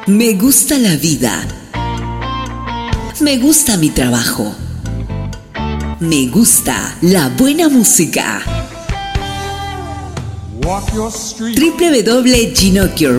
Me gusta la vida. Me gusta mi trabajo. Me gusta la buena música. www.ginocchio